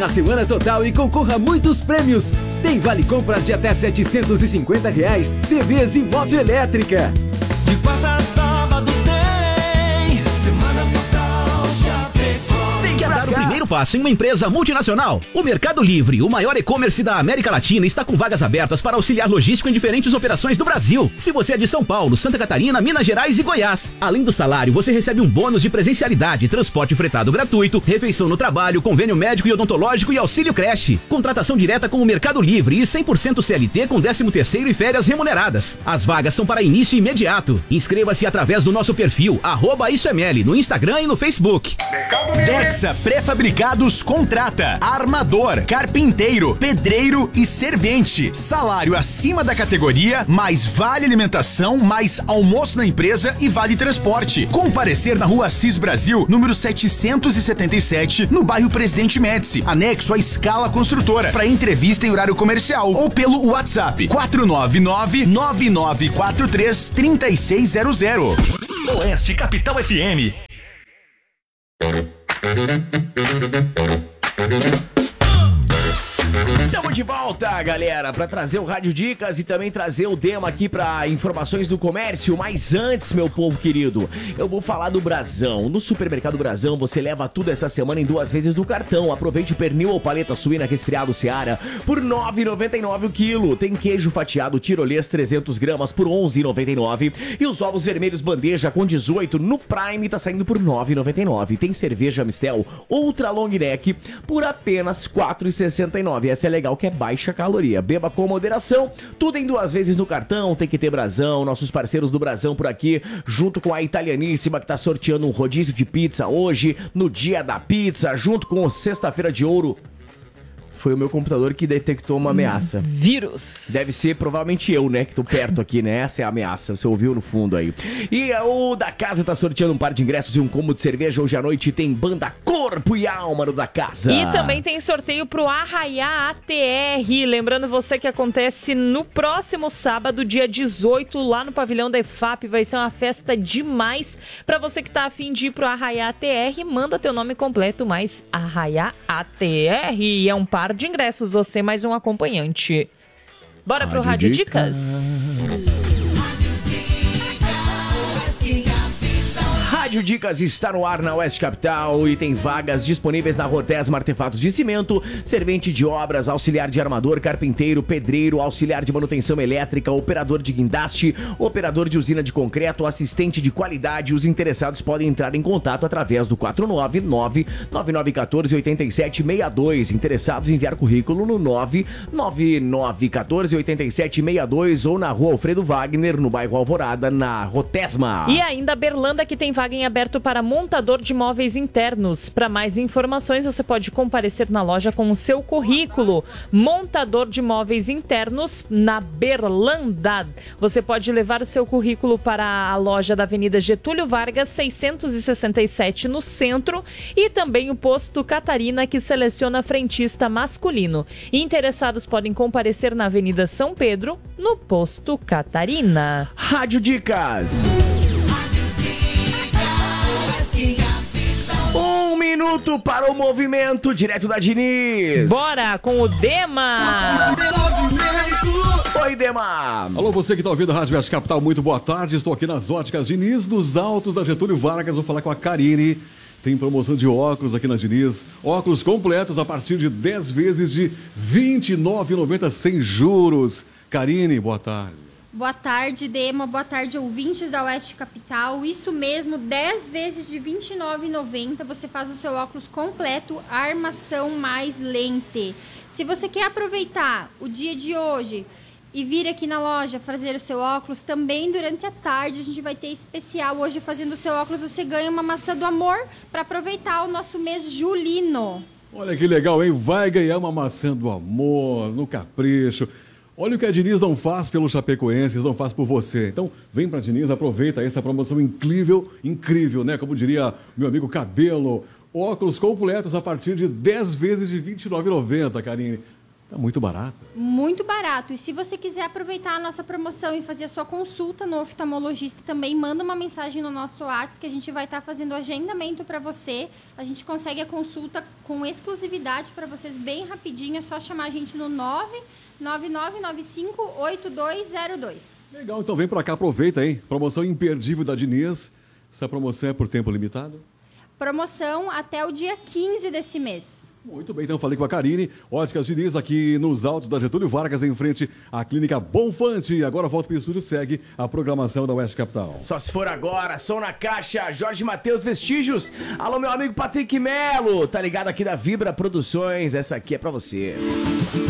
na semana total e concorra a muitos prêmios. Tem vale compras de até R$750, TVs e moto elétrica. De quarta a sábado tem semana total Chapecó. Quer dar o primeiro passo em uma empresa multinacional? O Mercado Livre, o maior e-commerce da América Latina, está com vagas abertas para auxiliar logístico em diferentes operações do Brasil. Se você é de São Paulo, Santa Catarina, Minas Gerais e Goiás. Além do salário, você recebe um bônus de presencialidade, transporte fretado gratuito, refeição no trabalho, convênio médico e odontológico e auxílio creche. Contratação direta com o Mercado Livre e 100% CLT com 13º e férias remuneradas. As vagas são para início imediato. Inscreva-se através do nosso perfil @IsoEML no Instagram e no Facebook. Dexa Pré-Fabricados contrata armador, carpinteiro, pedreiro e servente. Salário acima da categoria, mais vale alimentação, mais almoço na empresa e vale transporte. Comparecer na Rua Assis Brasil, número 777, no bairro Presidente Médici, anexo à Escala Construtora, para entrevista em horário comercial ou pelo WhatsApp 499-9943-3600. Oeste Capital FM. Estamos de volta, galera, para trazer o Rádio Dicas e também trazer o Dema aqui para informações do comércio. Mas antes, meu povo querido, eu vou falar do Brasão. No Supermercado Brasão, você leva tudo essa semana em 2 vezes no cartão. Aproveite o pernil ou paleta suína resfriado Seara por R$ 9,99 o quilo. Tem queijo fatiado tirolês 300 gramas por R$ 11,99. E os ovos vermelhos bandeja com 18 no Prime tá saindo por R$ 9,99. Tem cerveja Mistel Ultra Long Neck por apenas R$ 4,69. Essa é legal, que é baixa caloria. Beba com moderação, tudo em 2 vezes no cartão. Tem que ter Brasão, nossos parceiros do Brasão por aqui, junto com a Italianíssima, que tá sorteando um rodízio de pizza hoje, no dia da pizza, junto com Sexta-feira de Ouro. Foi o meu computador que detectou uma ameaça. Vírus. Deve ser provavelmente eu, né? Que tô perto aqui, né? Essa é a ameaça. Você ouviu no fundo aí. E o da Casa tá sorteando um par de ingressos e um combo de cerveja. Hoje à noite tem banda Corpo e Alma no da Casa. E também tem sorteio pro Arraiá ATR. Lembrando você que acontece no próximo sábado, dia 18, lá no pavilhão da EFAP. Vai ser uma festa demais. Pra você que tá afim de ir pro Arraiá ATR, manda teu nome completo, mais Arraiá ATR. É um par de ingressos, você mais um acompanhante. Bora pro Rádio Dicas? Rádio Dicas está no ar na Oeste Capital e tem vagas disponíveis na Rotesma Artefatos de Cimento, servente de obras, auxiliar de armador, carpinteiro, pedreiro, auxiliar de manutenção elétrica, operador de guindaste, operador de usina de concreto, assistente de qualidade. Os interessados podem entrar em contato através do 499-9914-8762. Interessados em enviar currículo no 99914-8762 ou na Rua Alfredo Wagner, no bairro Alvorada, na Rotesma. E ainda Berlanda, que tem vaga em aberto para montador de móveis internos. Para mais informações, você pode comparecer na loja com o seu currículo. Montador de móveis internos na Berlanda. Você pode levar o seu currículo para a loja da Avenida Getúlio Vargas, 667, no centro, e também o Posto Catarina, que seleciona frentista masculino. Interessados podem comparecer na Avenida São Pedro, no Posto Catarina. Rádio Dicas. 1 minuto para o movimento, direto da Diniz. Bora com o Dema. Oi, Dema. Alô, você que está ouvindo a Rádio Oeste Capital, muito boa tarde. Estou aqui nas óticas Diniz, nos altos da Getúlio Vargas. Vou falar com a Karine. Tem promoção de óculos aqui na Diniz. Óculos completos a partir de 10 vezes de R$ 29,90 sem juros. Karine, boa tarde. Boa tarde, Dema. Boa tarde, ouvintes da Oeste Capital. Isso mesmo, 10 vezes de R$ 29,90. Você faz o seu óculos completo, armação mais lente. Se você quer aproveitar o dia de hoje e vir aqui na loja fazer o seu óculos, também durante a tarde a gente vai ter especial. Hoje, fazendo o seu óculos, você ganha uma maçã do amor para aproveitar o nosso mês julino. Olha que legal, hein? Vai ganhar uma maçã do amor, no capricho. Olha o que a Diniz não faz pelos chapecoenses, não faz por você. Então, vem pra Diniz, aproveita essa promoção incrível, né? Como diria meu amigo Cabelo. Óculos completos a partir de 10 vezes de R$ 29,90, Karine. É muito barato. Muito barato. E se você quiser aproveitar a nossa promoção e fazer a sua consulta no oftalmologista também, manda uma mensagem no nosso WhatsApp que a gente vai estar fazendo o agendamento para você. A gente consegue a consulta com exclusividade para vocês bem rapidinho. É só chamar a gente no 999958202. Legal, então vem pra cá, aproveita, hein? Promoção imperdível da Diniz. Essa promoção é por tempo limitado? Promoção até o dia 15 desse mês. Muito bem, então falei com a Karine, Óticas Diniz, aqui nos altos da Getúlio Vargas, em frente à Clínica Bonfante. Agora volta para o estúdio, segue a programação da Oeste Capital. Só se for agora, som na caixa, Jorge Mateus Vestígios. Alô, meu amigo Patrick Melo, tá ligado aqui da Vibra Produções, essa aqui é pra você.